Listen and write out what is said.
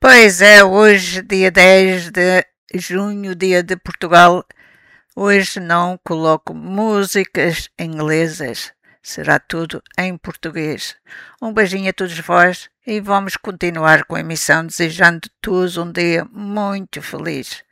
Pois é, hoje, dia 10 de junho, dia de Portugal. Hoje não coloco músicas inglesas, será tudo em português. Um beijinho a todos vós e vamos continuar com a emissão, desejando-vos um dia muito feliz.